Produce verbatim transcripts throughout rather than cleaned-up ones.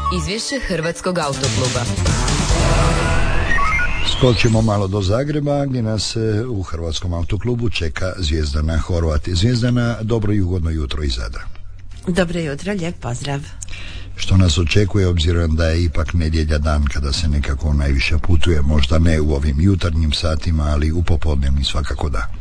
Izvješće Hrvatskog autokluba. Skočimo malo do Zagreba gdje nas u Hrvatskom autoklubu čeka Zvijezdana Horvat. Zvijezdana, dobro i ugodno jutro iz Zadra. Dobro jutro, lijep pozdrav. Što nas očekuje, obzirom da je ipak nedjelja dan kada se nekako najviše putuje, možda ne u ovim jutarnjim satima, ali u popodnevnim svakako da.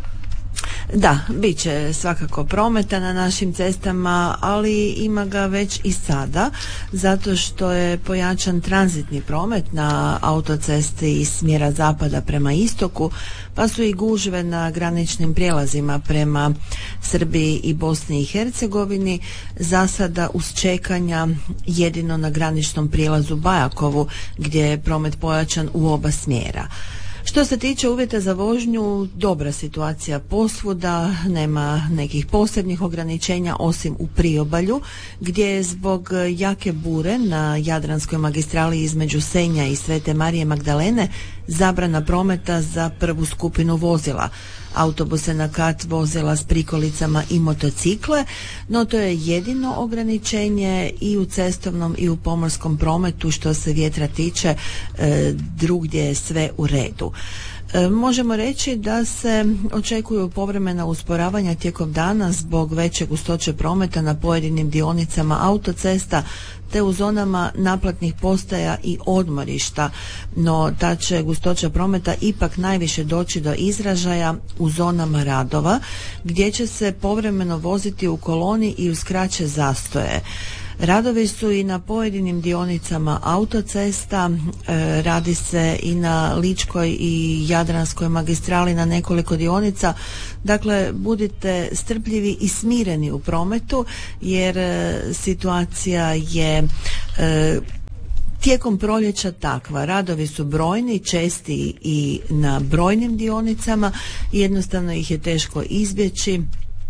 Da, bit će svakako prometa na našim cestama, ali ima ga već i sada, zato što je pojačan tranzitni promet na autocesti iz smjera zapada prema istoku, pa su i gužve na graničnim prijelazima prema Srbiji i Bosni i Hercegovini, za sada uz čekanja jedino na graničnom prijelazu Bajakovu, gdje je promet pojačan u oba smjera. Što se tiče uvjeta za vožnju, dobra situacija posvuda, nema nekih posebnih ograničenja osim u priobalju, gdje je zbog jake bure na Jadranskoj magistrali između Senja i Svete Marije Magdalene zabrana prometa za prvu skupinu vozila. Autobuse na kat, vozila s prikolicama i motocikle, no to je jedino ograničenje i u cestovnom i u pomorskom prometu. Što se vjetra tiče, e, drugdje je sve u redu. E, možemo reći da se očekuju povremena usporavanja tijekom dana zbog veće gustoće prometa na pojedinim dionicama autocesta te u zonama naplatnih postaja i odmorišta, no ta će gustoća prometa ipak najviše doći do izražaja u zonama radova, gdje će se povremeno voziti u koloni i uz kraće zastoje. Radovi su i na pojedinim dionicama autocesta, e, radi se i na Ličkoj i Jadranskoj magistrali na nekoliko dionica, dakle budite strpljivi i smireni u prometu jer e, situacija je e, tijekom proljeća takva. Radovi su brojni, česti i na brojnim dionicama, jednostavno ih je teško izbjeći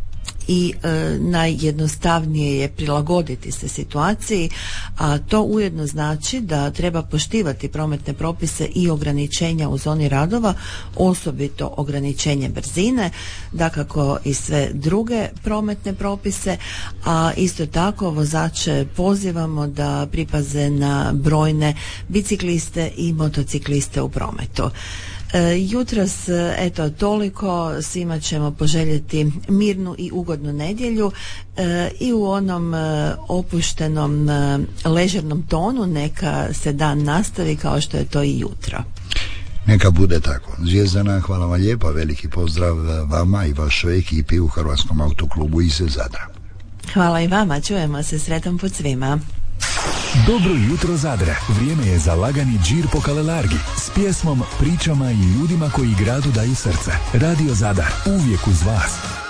i e, najjednostavnije je prilagoditi se situaciji, a to ujedno znači da treba poštivati prometne propise i ograničenja u zoni radova, osobito ograničenje brzine, dakako i sve druge prometne propise, a isto tako vozače pozivamo da pripaze na brojne bicikliste i motocikliste u prometu. E, jutros, eto, toliko. Svima ćemo poželjeti mirnu i ugodnu nedjelju e, i u onom e, opuštenom e, ležernom tonu neka se dan nastavi kao što je to i jutro. Neka bude tako. Zvijezdana, hvala vam lijepa, veliki pozdrav vama i vašoj ekipi u Hrvatskom autoklubu iz Zadra. Hvala i vama, čujemo se, sretan put svima. Dobro jutro Zadre, vrijeme je za lagani džir po Kalelargi s pjesmom, pričama i ljudima koji gradu daju srce. Radio Zadar, uvijek uz vas.